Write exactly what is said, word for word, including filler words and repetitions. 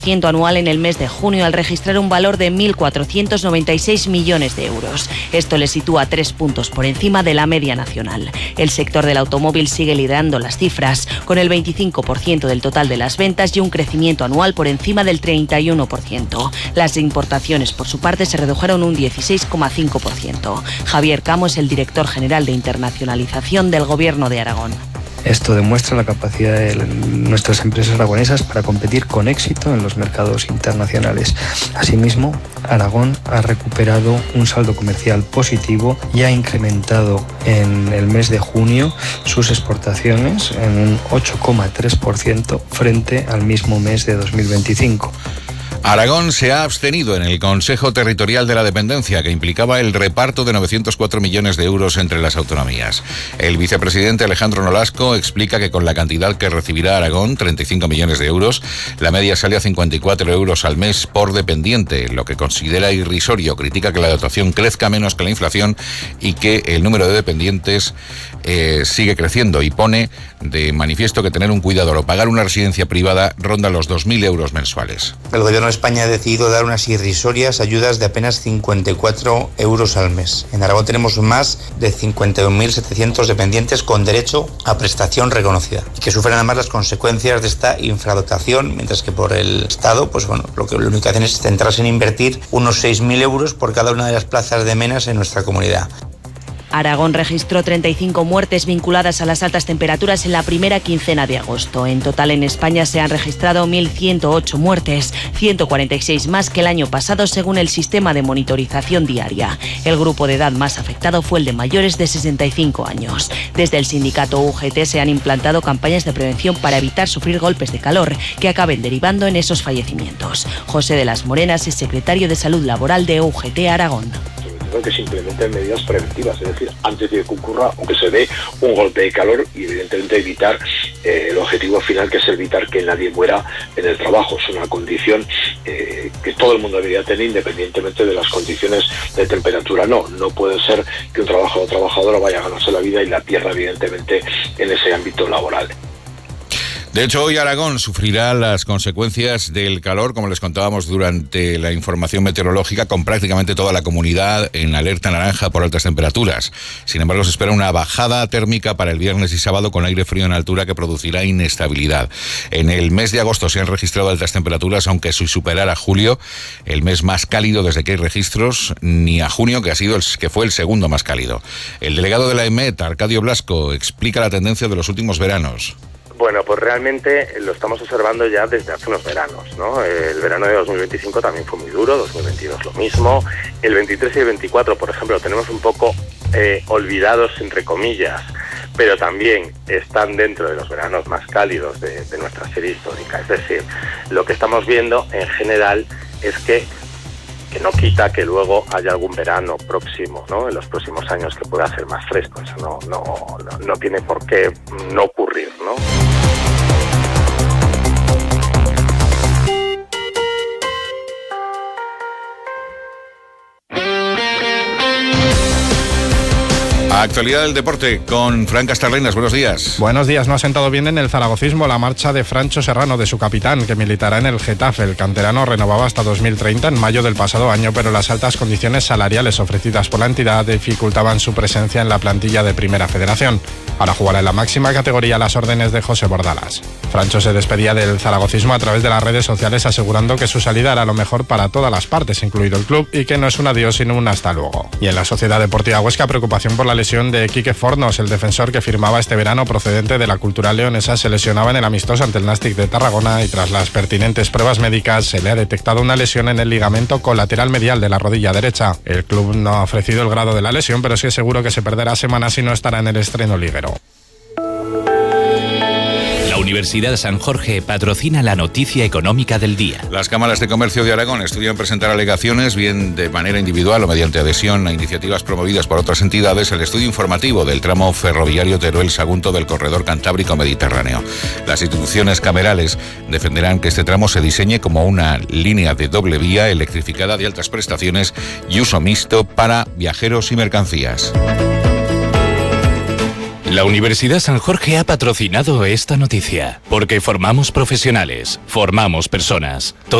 anual en el mes de junio al registrar un valor de mil cuatrocientos noventa y seis millones de euros. Esto le sitúa tres puntos por encima de la media nacional. El sector del automóvil sigue liderando las cifras, con el veinticinco por ciento del total de las ventas y un crecimiento anual por encima del treinta y uno por ciento. Las importaciones, por su parte, se redujeron un dieciséis coma cinco por ciento. Javier Camo es el director general de internacionalización del Gobierno de Aragón. Esto demuestra la capacidad de nuestras empresas aragonesas para competir con éxito en los mercados internacionales. Asimismo, Aragón ha recuperado un saldo comercial positivo y ha incrementado en el mes de junio sus exportaciones en un ocho coma tres por ciento frente al mismo mes de dos mil veinticinco. Aragón se ha abstenido en el Consejo Territorial de la Dependencia, que implicaba el reparto de novecientos cuatro millones de euros entre las autonomías. El vicepresidente Alejandro Nolasco explica que con la cantidad que recibirá Aragón, treinta y cinco millones de euros, la media sale a cincuenta y cuatro euros al mes por dependiente, lo que considera irrisorio. Critica que la dotación crezca menos que la inflación y que el número de dependientes eh, sigue creciendo, y pone de manifiesto que tener un cuidador o pagar una residencia privada ronda los dos mil euros mensuales. El gobierno de España ha decidido dar unas irrisorias ayudas de apenas cincuenta y cuatro euros al mes. En Aragón tenemos más de cincuenta y un mil setecientos dependientes con derecho a prestación reconocida, y que sufren además las consecuencias de esta infradotación, mientras que por el Estado, pues bueno, lo que lo único que hacen es centrarse en invertir unos seis mil euros por cada una de las plazas de menas en nuestra comunidad. Aragón registró treinta y cinco muertes vinculadas a las altas temperaturas en la primera quincena de agosto. En total, en España se han registrado mil ciento ocho muertes, ciento cuarenta y seis más que el año pasado, según el sistema de monitorización diaria. El grupo de edad más afectado fue el de mayores de sesenta y cinco años. Desde el sindicato U G T se han implantado campañas de prevención para evitar sufrir golpes de calor que acaben derivando en esos fallecimientos. José de las Morenas es secretario de Salud Laboral de U G T Aragón. Que se implementen medidas preventivas, es decir, antes de que ocurra o que se dé un golpe de calor, y evidentemente evitar eh, el objetivo final, que es evitar que nadie muera en el trabajo. Es una condición eh, que todo el mundo debería tener, independientemente de las condiciones de temperatura. No, no puede ser que un trabajador o trabajadora vaya a ganarse la vida y la pierda evidentemente en ese ámbito laboral. De hecho, hoy Aragón sufrirá las consecuencias del calor, como les contábamos durante la información meteorológica, con prácticamente toda la comunidad en alerta naranja por altas temperaturas. Sin embargo, se espera una bajada térmica para el viernes y sábado, con aire frío en altura que producirá inestabilidad. En el mes de agosto se han registrado altas temperaturas, aunque sin superar a julio, el mes más cálido desde que hay registros, ni a junio, que ha sido el, que fue el segundo más cálido. El delegado de la EMET, Arcadio Blasco, explica la tendencia de los últimos veranos. Bueno, pues realmente lo estamos observando ya desde hace unos veranos, ¿no? El verano de dos mil veinticinco también fue muy duro, dos mil veintidós lo mismo. El veintitrés y el veinticuatro, por ejemplo, tenemos un poco eh, olvidados, entre comillas, pero también están dentro de los veranos más cálidos de, de nuestra serie histórica. Es decir, lo que estamos viendo en general es que que no quita que luego haya algún verano próximo, ¿no?, en los próximos años, que pueda ser más fresco. Eso no, no, no, no tiene por qué no ocurrir, ¿no? Actualidad del deporte con Fran Castarrenas. Buenos días. Buenos días. No ha sentado bien en el zaragocismo la marcha de Francho Serrano, de su capitán, que militará en el Getafe. El canterano renovaba hasta dos mil treinta, en mayo del pasado año, pero las altas condiciones salariales ofrecidas por la entidad dificultaban su presencia en la plantilla de Primera Federación. Ahora jugará en la máxima categoría a las órdenes de José Bordalas. Francho se despedía del zaragocismo a través de las redes sociales, asegurando que su salida era lo mejor para todas las partes, incluido el club, y que no es un adiós sino un hasta luego. Y en la Sociedad Deportiva Huesca, preocupación por la lesión de Quique Fornos. El defensor, que firmaba este verano procedente de la Cultural Leonesa, se lesionaba en el amistoso ante el Nàstic de Tarragona, y tras las pertinentes pruebas médicas se le ha detectado una lesión en el ligamento colateral medial de la rodilla derecha. El club no ha ofrecido el grado de la lesión, pero sí es seguro que se perderá semanas y no estará en el estreno liguero. La Universidad San Jorge patrocina la noticia económica del día. Las cámaras de comercio de Aragón estudian presentar alegaciones, bien de manera individual o mediante adhesión a iniciativas promovidas por otras entidades, el estudio informativo del tramo ferroviario Teruel-Sagunto del corredor Cantábrico Mediterráneo. Las instituciones camerales defenderán que este tramo se diseñe como una línea de doble vía electrificada de altas prestaciones y uso mixto para viajeros y mercancías. La Universidad San Jorge ha patrocinado esta noticia, porque formamos profesionales, formamos personas.